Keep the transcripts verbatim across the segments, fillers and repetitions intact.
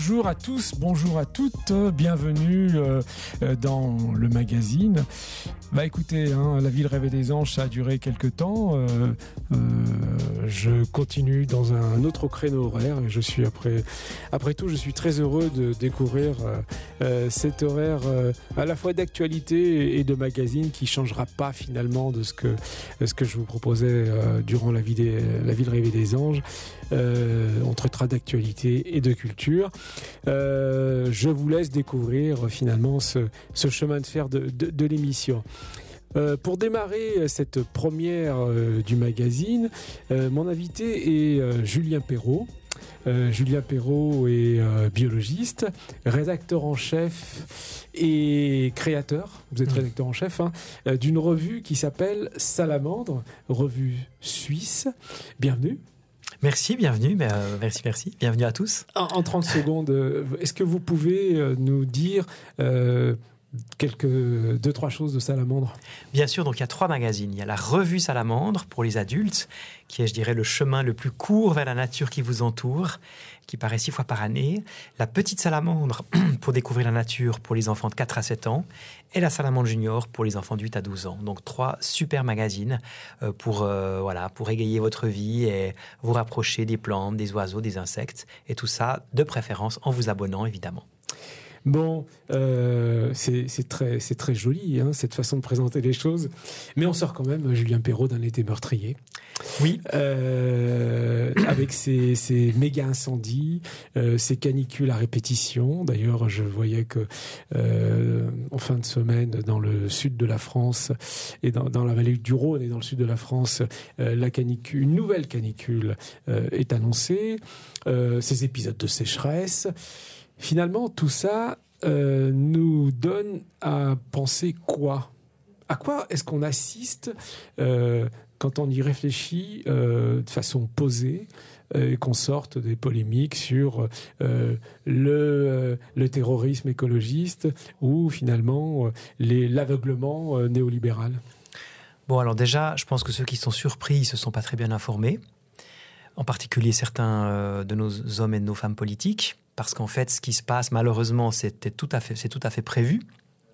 Bonjour à tous, bonjour à toutes, bienvenue euh, dans le magazine. Bah écoutez, hein, La Ville rêvée des anges, ça a duré quelques temps. Euh, euh, je continue dans un autre créneau horaire et je suis après, après tout, je suis très heureux de découvrir euh, euh, cet horaire euh, à la fois d'actualité et de magazine qui changera pas finalement de ce que, ce que je vous proposais euh, durant la, vie des, la Ville rêvée des anges. Euh, on traitera d'actualité et de culture. Euh, je vous laisse découvrir euh, finalement ce, ce chemin de fer de, de, de l'émission. Euh, pour démarrer cette première euh, du magazine, euh, mon invité est euh, Julien Perrault. Euh, Julien Perrault est euh, biologiste, rédacteur en chef et créateur, vous êtes rédacteur en chef, hein, euh, d'une revue qui s'appelle Salamandre, revue suisse. Bienvenue. Merci, bienvenue, euh, merci, merci, bienvenue à tous. En, en trente secondes, est-ce que vous pouvez euh, nous dire euh, quelques deux, trois choses de Salamandre ? Bien sûr, donc il y a trois magazines. Il y a la revue Salamandre pour les adultes, qui est, je dirais, le chemin le plus court vers la nature qui vous entoure, qui paraît six fois par année. La petite Salamandre pour découvrir la nature pour les enfants de quatre à sept ans. Et la Salamandre Junior pour les enfants de huit à douze ans. Donc trois super magazines euh, pour, euh, voilà, pour égayer votre vie et vous rapprocher des plantes, des oiseaux, des insectes. Et tout ça, de préférence, en vous abonnant, évidemment. Bon, euh, c'est, c'est, très, c'est très joli, hein, cette façon de présenter les choses. Mais on sort quand même Julien Perrault d'un été meurtrier. Oui. Euh, avec ces, ces méga incendies, euh, ces canicules à répétition. D'ailleurs, je voyais que euh, en fin de semaine, dans le sud de la France et dans, dans la vallée du Rhône et dans le sud de la France, euh, la canicule, une nouvelle canicule euh, est annoncée. Euh, ces épisodes de sécheresse. Finalement, tout ça euh, nous donne à penser quoi ? À quoi est-ce qu'on assiste euh, quand on y réfléchit euh, de façon posée euh, et qu'on sorte des polémiques sur euh, le, euh, le terrorisme écologiste ou finalement euh, les, l'aveuglement euh, néolibéral ? Bon, alors déjà, je pense que ceux qui sont surpris ne se sont pas très bien informés, en particulier certains euh, de nos hommes et de nos femmes politiques. Parce qu'en fait, ce qui se passe, malheureusement, c'était tout à fait, c'est tout à fait prévu.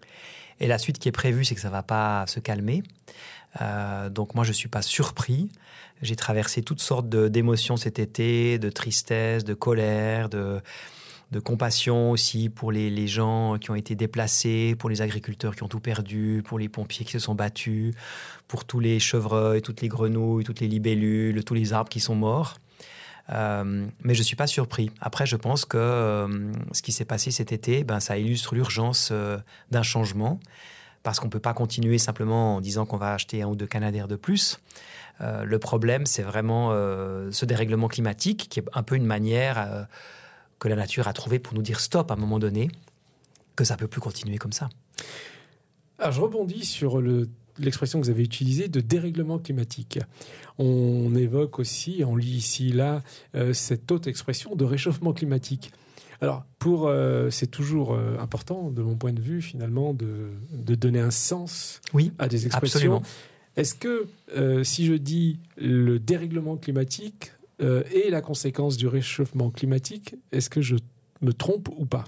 Et la suite qui est prévue, c'est que ça ne va pas se calmer. Euh, donc moi, je ne suis pas surpris. J'ai traversé toutes sortes de, d'émotions cet été, de tristesse, de colère, de, de compassion aussi pour les, les gens qui ont été déplacés, pour les agriculteurs qui ont tout perdu, pour les pompiers qui se sont battus, pour tous les chevreuils, toutes les grenouilles, toutes les libellules, tous les arbres qui sont morts. Euh, mais je ne suis pas surpris. Après, je pense que euh, ce qui s'est passé cet été, ben, ça illustre l'urgence euh, d'un changement, parce qu'on ne peut pas continuer simplement en disant qu'on va acheter un ou deux Canadair de plus. Euh, le problème, c'est vraiment euh, ce dérèglement climatique, qui est un peu une manière euh, que la nature a trouvée pour nous dire stop à un moment donné, que ça ne peut plus continuer comme ça. Alors, je rebondis sur le l'expression que vous avez utilisée de dérèglement climatique. On évoque aussi, on lit ici, là, euh, cette autre expression de réchauffement climatique. Alors, pour, euh, c'est toujours euh, important, de mon point de vue, finalement, de, de donner un sens oui, à des expressions. Absolument. Est-ce que, euh, si je dis le dérèglement climatique euh, est la conséquence du réchauffement climatique, est-ce que je me trompe ou pas ?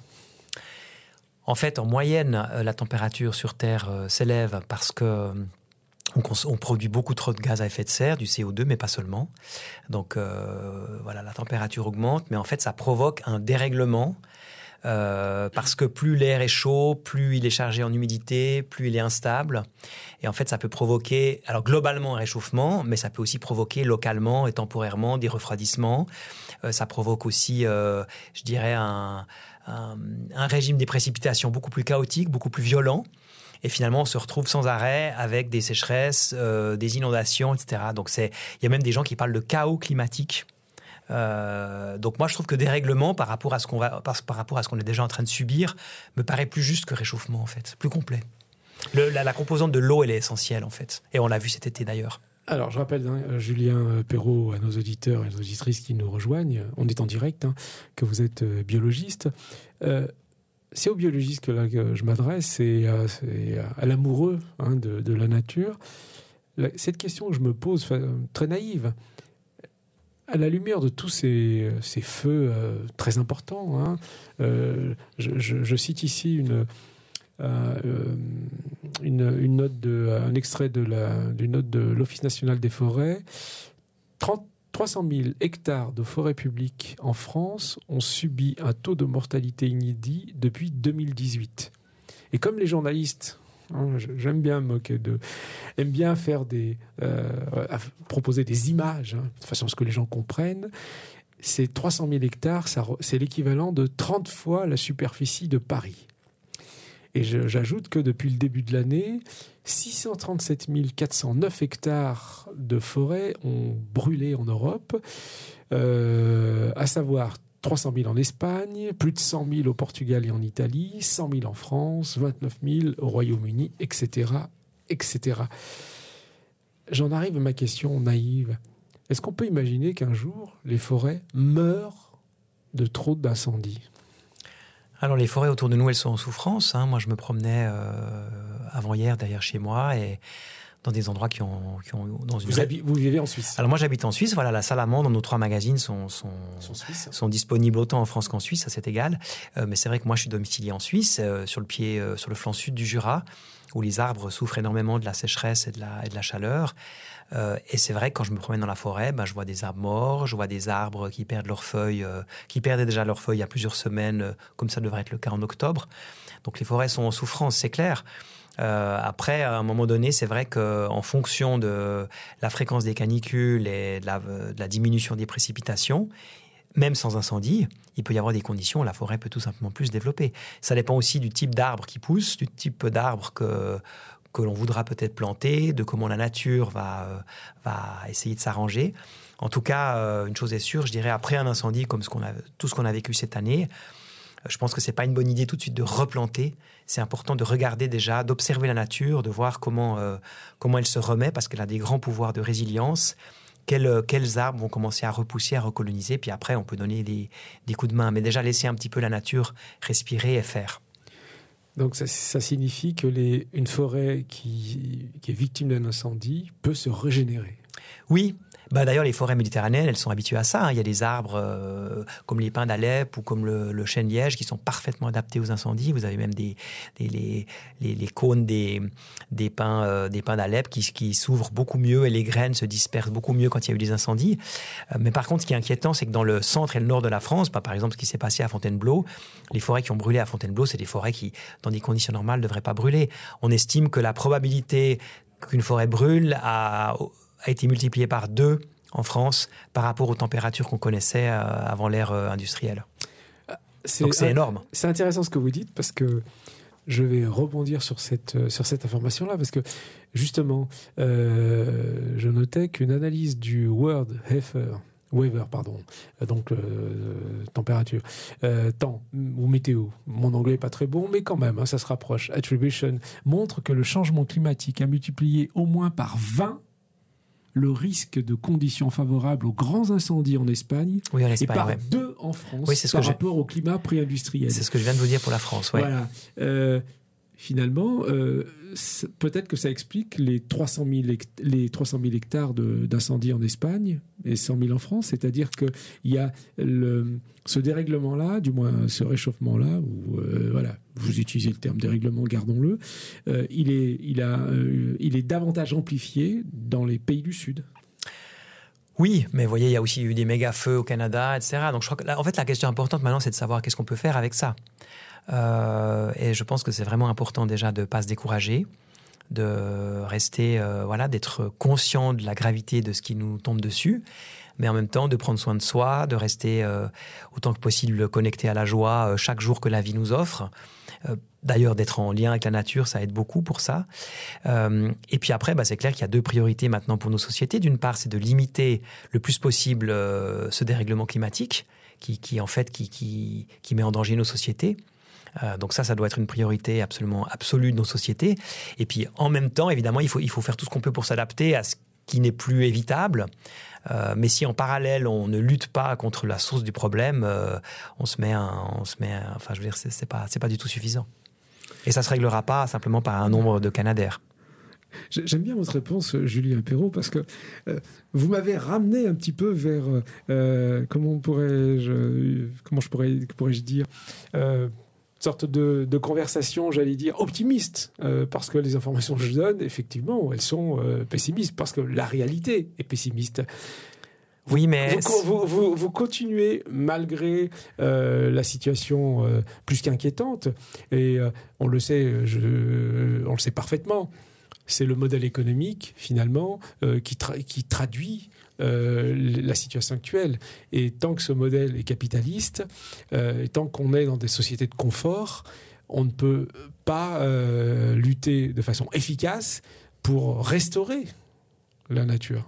En fait, en moyenne, la température sur Terre euh, s'élève parce que on, cons- on produit beaucoup trop de gaz à effet de serre, du C O deux, mais pas seulement. Donc euh, voilà, la température augmente, mais en fait, ça provoque un dérèglement euh, parce que plus l'air est chaud, plus il est chargé en humidité, plus il est instable. Et en fait, ça peut provoquer, alors globalement, un réchauffement, mais ça peut aussi provoquer localement et temporairement des refroidissements. Euh, ça provoque aussi, euh, je dirais, un... Un, un régime des précipitations beaucoup plus chaotique, beaucoup plus violent. Et finalement, on se retrouve sans arrêt avec des sécheresses, euh, des inondations, et cetera. Donc, c'est, il y a même des gens qui parlent de chaos climatique. Euh, donc, moi, je trouve que dérèglement, par rapport à ce qu'on va, par, par rapport à ce qu'on est déjà en train de subir, me paraît plus juste que réchauffement, en fait, plus complet. Le, la, la composante de l'eau, elle est essentielle, en fait. Et on l'a vu cet été, d'ailleurs. Alors, je rappelle, hein, Julien Perrault, à nos auditeurs et nos auditrices qui nous rejoignent, on est en direct, hein, que vous êtes euh, biologiste. Euh, c'est aux biologistes que, là, que je m'adresse et euh, c'est à l'amoureux hein, de, de la nature. La, cette question que je me pose, très naïve, à la lumière de tous ces, ces feux euh, très importants, hein, euh, je, je, je cite ici une, euh, une, une note de, un extrait de la, d'une note de l'Office national des forêts. trente, trois cent mille hectares de forêts publiques en France ont subi un taux de mortalité inédit depuis deux mille dix-huit. Et comme les journalistes... J'aime bien me moquer de, aime bien faire des, euh, proposer des images, hein, de façon à ce que les gens comprennent. Ces trois cent mille hectares, ça, c'est l'équivalent de trente fois la superficie de Paris. Et je, j'ajoute que depuis le début de l'année, six cent trente-sept mille quatre cent neuf hectares de forêt ont brûlé en Europe, euh, à savoir trois cent mille en Espagne, plus de cent mille au Portugal et en Italie, cent mille en France, vingt-neuf mille au Royaume-Uni, et cetera, et cetera. J'en arrive à ma question naïve. Est-ce qu'on peut imaginer qu'un jour, les forêts meurent de trop d'incendies ? Alors, les forêts autour de nous, elles sont en souffrance. Hein. Moi, je me promenais euh, avant-hier derrière chez moi et dans des endroits qui ont... Qui ont dans une... vous, habi- vous vivez en Suisse ? Alors moi j'habite en Suisse, voilà, la Salamandre, nos trois magazines sont, sont, sont, suisses. sont disponibles autant en France qu'en Suisse, ça c'est égal. Euh, mais c'est vrai que moi je suis domicilié en Suisse, euh, sur le pied, euh, sur le flanc sud du Jura, où les arbres souffrent énormément de la sécheresse et de la, et de la chaleur. Euh, et c'est vrai que quand je me promène dans la forêt, ben, je vois des arbres morts, je vois des arbres qui perdent leurs feuilles, euh, qui perdaient déjà leurs feuilles il y a plusieurs semaines, euh, comme ça devrait être le cas en octobre. Donc les forêts sont en souffrance, c'est clair. Euh, après, à un moment donné, c'est vrai qu'en fonction de la fréquence des canicules et de la, de la diminution des précipitations, même sans incendie, il peut y avoir des conditions où la forêt peut tout simplement plus se développer. Ça dépend aussi du type d'arbre qui pousse, du type d'arbre que, que l'on voudra peut-être planter, de comment la nature va, va essayer de s'arranger. En tout cas, une chose est sûre, je dirais, après un incendie comme ce qu'on a, tout ce qu'on a vécu cette année, je pense que ce n'est pas une bonne idée tout de suite de replanter. C'est important de regarder déjà, d'observer la nature, de voir comment, euh, comment elle se remet, parce qu'elle a des grands pouvoirs de résilience. Quels, quels arbres vont commencer à repousser, à recoloniser, puis après, on peut donner des, des coups de main. Mais déjà, laisser un petit peu la nature respirer et faire. Donc, ça, ça signifie que les, une forêt qui, qui est victime d'un incendie peut se régénérer. Oui. Bah d'ailleurs, les forêts méditerranéennes, elles sont habituées à ça. Hein. Il y a des arbres euh, comme les pins d'Alep ou comme le, le chêne liège qui sont parfaitement adaptés aux incendies. Vous avez même des, des les, les, les cônes des, des pins, euh, des pins d'Alep qui, qui s'ouvrent beaucoup mieux et les graines se dispersent beaucoup mieux quand il y a eu des incendies. Euh, mais par contre, ce qui est inquiétant, c'est que dans le centre et le nord de la France, bah, par exemple, ce qui s'est passé à Fontainebleau, les forêts qui ont brûlé à Fontainebleau, c'est des forêts qui, dans des conditions normales, ne devraient pas brûler. On estime que la probabilité qu'une forêt brûle a... a été multiplié par deux en France par rapport aux températures qu'on connaissait euh, avant l'ère euh, industrielle. C'est, Donc c'est un, énorme. C'est intéressant ce que vous dites parce que je vais rebondir sur cette, sur cette information-là parce que justement, euh, je notais qu'une analyse du World Heifer, Weather, pardon, donc euh, température, euh, temps ou météo, mon anglais n'est pas très bon, mais quand même, hein, ça se rapproche, attribution, montre que le changement climatique a multiplié au moins par vingt le risque de conditions favorables aux grands incendies en Espagne, oui, en Espagne et par ouais. deux en France oui, c'est ce par que rapport j'ai... au climat pré-industriel. C'est ce que je viens de vous dire pour la France. Ouais. Voilà. Euh, finalement, euh, peut-être que ça explique les trois cent mille hectares de, d'incendies en Espagne et cent mille en France. C'est-à-dire qu'il y a le, ce dérèglement-là, du moins ce réchauffement-là, où, euh, voilà, vous utilisez le terme dérèglement, gardons-le, euh, il, est, il, a, euh, il est davantage amplifié dans les pays du Sud. Oui, mais vous voyez, il y a aussi eu des méga-feux au Canada, et cetera. Donc je crois que, là, en fait, la question importante maintenant, c'est de savoir qu'est-ce qu'on peut faire avec ça. Euh, et je pense que c'est vraiment important déjà de ne pas se décourager, de rester, euh, voilà, d'être conscient de la gravité de ce qui nous tombe dessus, mais en même temps de prendre soin de soi, de rester euh, autant que possible connecté à la joie euh, chaque jour que la vie nous offre. Euh, d'ailleurs, d'être en lien avec la nature, ça aide beaucoup pour ça. Euh, et puis après, bah, c'est clair qu'il y a deux priorités maintenant pour nos sociétés. D'une part, c'est de limiter le plus possible euh, ce dérèglement climatique qui, qui en fait, qui, qui, qui met en danger nos sociétés. Euh, donc ça, ça doit être une priorité absolument absolue de nos sociétés. Et puis, en même temps, évidemment, il faut, il faut faire tout ce qu'on peut pour s'adapter à ce qui n'est plus évitable. Euh, mais si en parallèle, on ne lutte pas contre la source du problème, euh, on se met, un, on se met, un, enfin, je veux dire, c'est, c'est pas, c'est pas du tout suffisant. Et ça se réglera pas simplement par un nombre de canadaires. J'aime bien votre réponse, Julien Perrault, parce que euh, vous m'avez ramené un petit peu vers euh, comment pourrais-je, comment je pourrais, pourrais-je dire, euh, une sorte de, de conversation, j'allais dire optimiste, euh, parce que les informations que je donne, effectivement, elles sont euh, pessimistes, parce que la réalité est pessimiste. Oui, mais vous, vous, vous, vous continuez malgré euh, la situation euh, plus qu'inquiétante, et euh, on le sait, je, on le sait parfaitement. C'est le modèle économique, finalement, euh, qui, tra- qui traduit euh, la situation actuelle. Et tant que ce modèle est capitaliste, euh, et tant qu'on est dans des sociétés de confort, on ne peut pas euh, lutter de façon efficace pour restaurer la nature.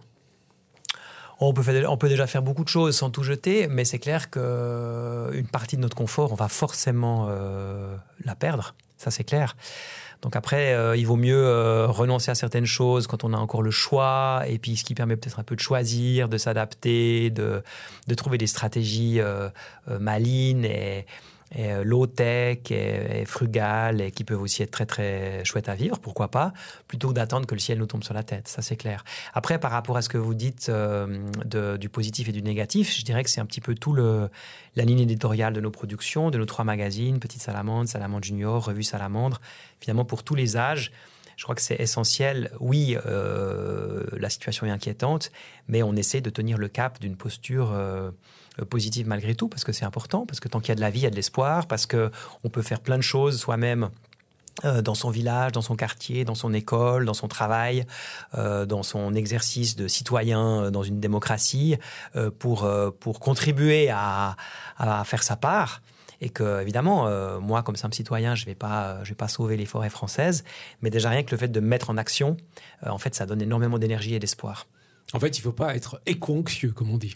On peut, faire, on peut déjà faire beaucoup de choses sans tout jeter, mais c'est clair qu'une partie de notre confort, on va forcément euh, la perdre. Ça, c'est clair. Donc après, euh, il vaut mieux euh, renoncer à certaines choses quand on a encore le choix, et puis ce qui permet peut-être un peu de choisir, de s'adapter, de, de trouver des stratégies euh, euh, malines et, et euh, low-tech et, et frugales, et qui peuvent aussi être très très chouettes à vivre, pourquoi pas, plutôt que d'attendre que le ciel nous tombe sur la tête, ça c'est clair. Après, par rapport à ce que vous dites euh, de, du positif et du négatif, je dirais que c'est un petit peu tout le, la ligne éditoriale de nos productions, de nos trois magazines, Petite Salamandre, Salamandre Junior, Revue Salamandre, finalement pour tous les âges. Je crois que c'est essentiel. Oui, euh, la situation est inquiétante, mais on essaie de tenir le cap d'une posture euh, positive malgré tout, parce que c'est important, parce que tant qu'il y a de la vie, il y a de l'espoir, parce qu'on peut faire plein de choses soi-même euh, dans son village, dans son quartier, dans son école, dans son travail, euh, dans son exercice de citoyen dans une démocratie, euh, pour, euh, pour contribuer à, à faire sa part. Et que, évidemment, euh, moi, comme simple citoyen, je ne vais pas, je vais pas sauver les forêts françaises, mais déjà rien que le fait de me mettre en action, euh, en fait, ça donne énormément d'énergie et d'espoir. En fait, il ne faut pas être éco-anxieux, comme on dit.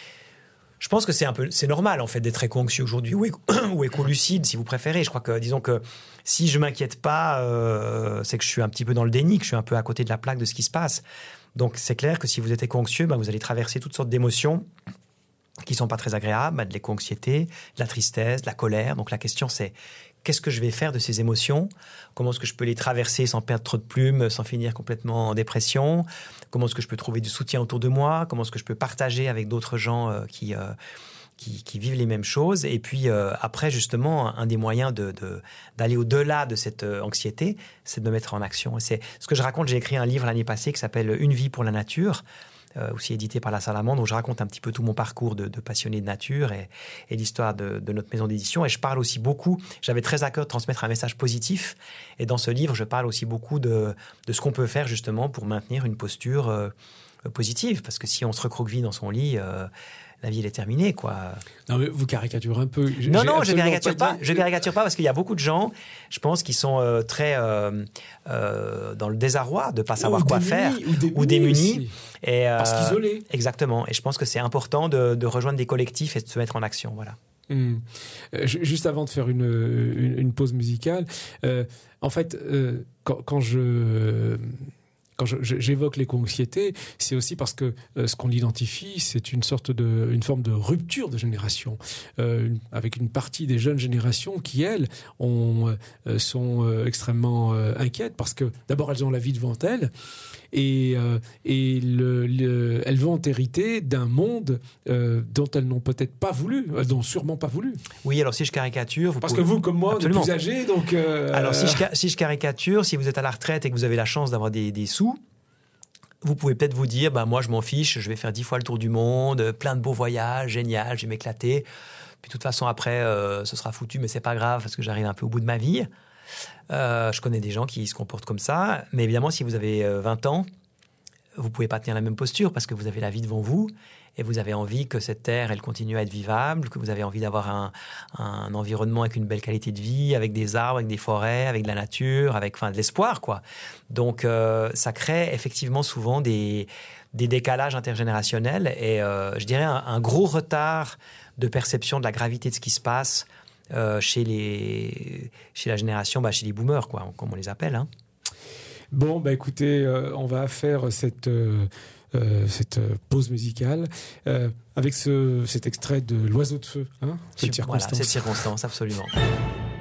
Je pense que c'est un peu, c'est normal, en fait, d'être éco-anxieux aujourd'hui, ou, éco, ou éco-lucide, si vous préférez. Je crois que, disons que si je ne m'inquiète pas, euh, c'est que je suis un petit peu dans le déni, que je suis un peu à côté de la plaque de ce qui se passe. Donc, c'est clair que si vous êtes éco-anxieux, ben, vous allez traverser toutes sortes d'émotions qui ne sont pas très agréables, bah, de l'éco-anxiété, de la tristesse, de la colère. Donc la question c'est, qu'est-ce que je vais faire de ces émotions ? Comment est-ce que je peux les traverser sans perdre trop de plumes, sans finir complètement en dépression ? Comment est-ce que je peux trouver du soutien autour de moi ? Comment est-ce que je peux partager avec d'autres gens euh, qui, euh, qui, qui vivent les mêmes choses ? Et puis euh, après, justement, un des moyens de, de, d'aller au-delà de cette euh, anxiété, c'est de me mettre en action. Et c'est ce que je raconte. J'ai écrit un livre l'année passée qui s'appelle « Une vie pour la nature ». Euh, aussi édité par la Salamandre, où je raconte un petit peu tout mon parcours de, de passionné de nature et, et l'histoire de, de notre maison d'édition. Et je parle aussi beaucoup, j'avais très à cœur de transmettre un message positif. Et dans ce livre, je parle aussi beaucoup de, de ce qu'on peut faire justement pour maintenir une posture euh, positive. Parce que si on se recroqueville dans son lit, euh, la vie elle est terminée, quoi. Non, mais vous caricaturez un peu. J'ai, non, non, je caricature pas. pas je caricature pas parce qu'il y a beaucoup de gens, je pense, qui sont euh, très euh, euh, dans le désarroi de pas savoir ou quoi démunis, faire ou démunis, ou démunis. Et, euh, parce qu'isolés. Exactement. Et je pense que c'est important de, de rejoindre des collectifs et de se mettre en action. Voilà. Mmh. Euh, juste avant de faire une, une, une pause musicale, euh, en fait, euh, quand, quand je Quand je, je, j'évoque l'éco-anxiété, c'est aussi parce que euh, ce qu'on identifie, c'est une sorte de, une forme de rupture de génération, euh, une, avec une partie des jeunes générations qui, elles, ont, euh, sont euh, extrêmement euh, inquiètes parce que d'abord elles ont la vie devant elles et, euh, et le, le, elles vont hériter d'un monde euh, dont elles n'ont peut-être pas voulu, euh, dont sûrement pas voulu. Oui, alors si je caricature, vous parce pouvez... que vous, comme moi, Absolument. vous êtes plus âgé, donc. Euh... Alors si je, si je caricature, si vous êtes à la retraite et que vous avez la chance d'avoir des, des sous, vous pouvez peut-être vous dire, bah, moi je m'en fiche, je vais faire dix fois le tour du monde, plein de beaux voyages, génial, je vais m'éclater. Puis de toute façon, après, euh, ce sera foutu, mais c'est pas grave parce que j'arrive un peu au bout de ma vie. Euh, je connais des gens qui se comportent comme ça. Mais évidemment, si vous avez vingt ans, vous pouvez pas tenir la même posture parce que vous avez la vie devant vous et vous avez envie que cette terre, elle continue à être vivable, que vous avez envie d'avoir un, un environnement avec une belle qualité de vie, avec des arbres, avec des forêts, avec de la nature, avec enfin, de l'espoir, quoi. Donc, euh, ça crée effectivement souvent des, des décalages intergénérationnels et euh, je dirais un, un gros retard de perception de la gravité de ce qui se passe euh, chez, les, chez la génération, bah, chez les boomers, quoi, comme on les appelle, hein. Bon, bah écoutez, euh, on va faire cette, euh, euh, cette pause musicale euh, avec ce, cet extrait de L'Oiseau de Feu. Hein, cette circonstance. Voilà, cette circonstance, absolument.